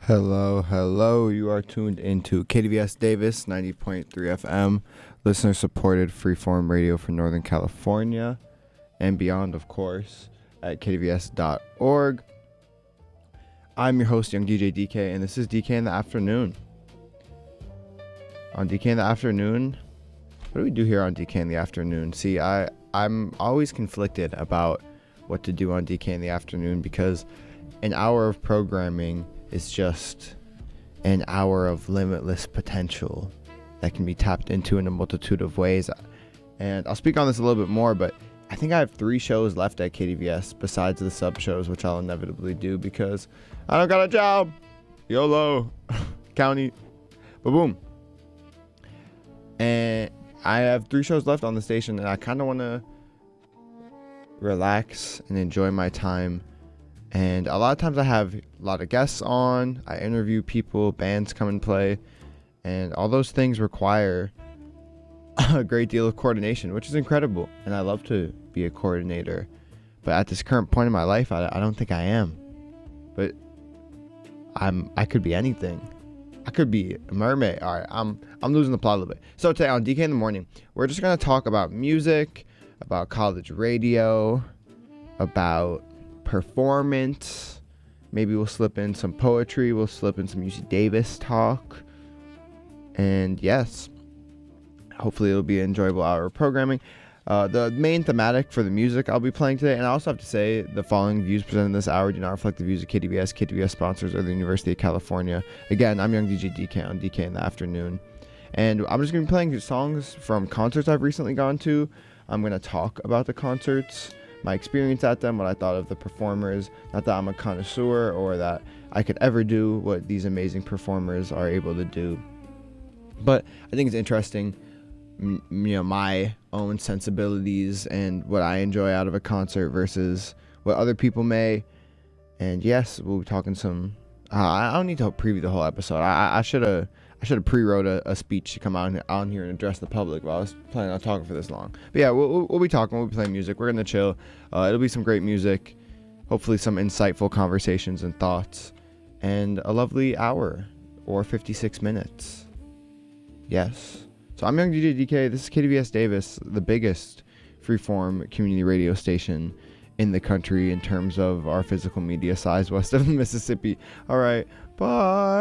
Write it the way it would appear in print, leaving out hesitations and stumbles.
Hello, hello. You are tuned into KDVS Davis 90.3 FM, listener supported freeform radio for Northern California and beyond, of course, at kdvs.org. I'm your host, Young DJ DK, and this is DK in the Afternoon. On DK in the Afternoon, what do we do here on DK in the Afternoon? See, I'm always conflicted about what to do on DK in the Afternoon because an hour of programming is just an hour of limitless potential that can be tapped into in a multitude of ways. And I'll speak on this a little bit more, but I think I have 3 shows left at KDVS besides the sub shows, which I'll inevitably do because I don't got a job. YOLO. County. Ba-boom. And I have 3 shows left on the station, and I kind of want to relax and enjoy my time. And a lot of times I have a lot of guests on, I interview people, bands come and play, and all those things require a great deal of coordination, which is incredible. And I love to be a coordinator. But at this current point in my life, I don't think I am. But I could be anything. I could be a mermaid. All right, I'm losing the plot a little bit. So today on DK in the Morning, we're just going to talk about music, about college radio, about performance. Maybe we'll slip in some poetry, we'll slip in some UC Davis talk, and yes, hopefully it'll be an enjoyable hour of programming. The main thematic for the music I'll be playing today, and I also have to say the following views presented in this hour do not reflect the views of KDVS sponsors, or the University of California. Again, I'm Young DJ DK on DK in the Afternoon, and I'm just going to be playing songs from concerts I've recently gone to. I'm going to talk about the concerts, my experience at them, what I thought of the performers. Not that I'm a connoisseur or that I could ever do what these amazing performers are able to do, but I think it's interesting, my own sensibilities and what I enjoy out of a concert versus what other people may. And yes, we'll be talking some. I don't need to preview the whole episode. I should have pre-wrote a speech to come on here and address the public, but I was planning on talking for this long. But yeah, we'll be talking, we'll be playing music, we're gonna chill. It'll be some great music, hopefully some insightful conversations and thoughts, and a lovely hour or 56 minutes. Yes. So I'm Young DJ DK, this is KDVS Davis, the biggest freeform community radio station in the country in terms of our physical media size west of the Mississippi. All right, bye.